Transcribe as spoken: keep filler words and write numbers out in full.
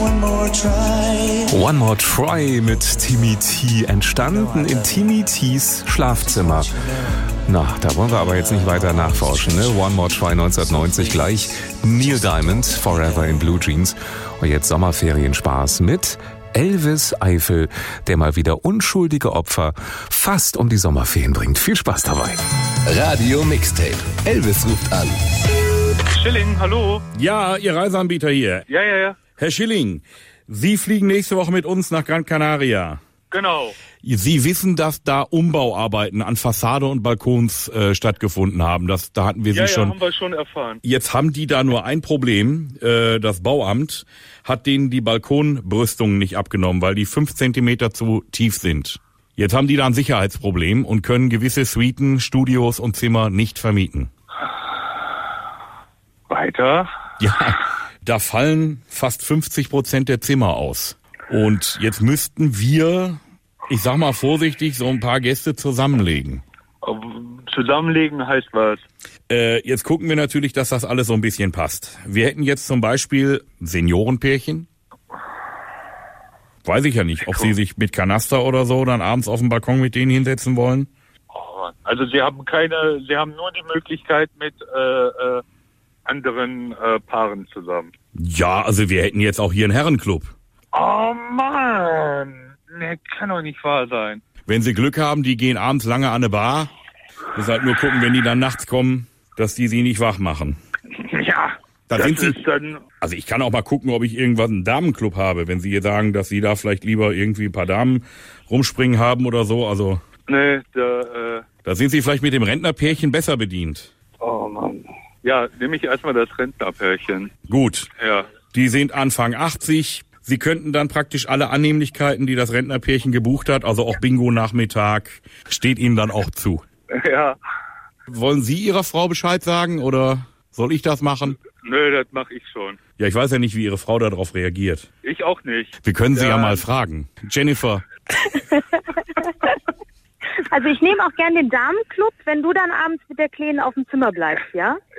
One More Try mit Timmy T, entstanden in Timmy T's Schlafzimmer. Na, da wollen wir aber jetzt nicht weiter nachforschen, ne? One More Try neunzehnhundertneunzig gleich. Neil Diamond, Forever in Blue Jeans. Und jetzt Sommerferienspaß mit Elvis Eifel, der mal wieder unschuldige Opfer fast um die Sommerferien bringt. Viel Spaß dabei. Radio Mixtape. Elvis ruft an. Schilling, hallo. Ja, Ihr Reiseanbieter hier. Ja, ja, ja. Herr Schilling, Sie fliegen nächste Woche mit uns nach Gran Canaria. Genau. Sie wissen, dass da Umbauarbeiten an Fassade und Balkons äh, stattgefunden haben. Das, da hatten wir Ja, Sie ja, schon. haben wir schon erfahren. Jetzt haben die da nur ein Problem. Äh, das Bauamt hat denen die Balkonbrüstungen nicht abgenommen, weil die fünf Zentimeter zu tief sind. Jetzt haben die da ein Sicherheitsproblem und können gewisse Suiten, Studios und Zimmer nicht vermieten. Weiter? Ja, da fallen fast fünfzig Prozent der Zimmer aus. Und jetzt müssten wir, ich sag mal vorsichtig, so ein paar Gäste zusammenlegen. Zusammenlegen heißt was? Äh, jetzt gucken wir natürlich, dass das alles so ein bisschen passt. Wir hätten jetzt zum Beispiel Seniorenpärchen. Weiß ich ja nicht, ob Sie sich mit Kanaster oder so dann abends auf dem Balkon mit denen hinsetzen wollen. Also Sie haben keine, Sie haben nur die Möglichkeit mit äh, äh, anderen äh, Paaren zusammen. Ja, also wir hätten jetzt auch hier einen Herrenclub. Oh Mann, ne, kann doch nicht wahr sein. Wenn Sie Glück haben, die gehen abends lange an eine Bar. Muss halt nur gucken, wenn die dann nachts kommen, dass die sie nicht wach machen. Ja, Da das sind Sie, ist dann... also ich kann auch mal gucken, ob ich irgendwas einen Damenclub habe, wenn Sie jetzt sagen, dass Sie da vielleicht lieber irgendwie ein paar Damen rumspringen haben oder so. Also Ne, da, äh, da sind Sie vielleicht mit dem Rentnerpärchen besser bedient. oh Mann. Ja, nehme ich erstmal das Rentnerpärchen. Gut, Ja. die sind Anfang achtzig. Sie könnten dann praktisch alle Annehmlichkeiten, die das Rentnerpärchen gebucht hat, also auch Bingo-Nachmittag, steht Ihnen dann auch zu. Ja. Wollen Sie Ihrer Frau Bescheid sagen oder soll ich das machen? Nö, das mache ich schon. Ja, ich weiß ja nicht, wie Ihre Frau darauf reagiert. Ich auch nicht. Wir können sie ja, Ja. mal fragen. Jennifer. Also ich nehme auch gern den Damenclub, wenn du dann abends mit der Kleinen auf dem Zimmer bleibst, ja?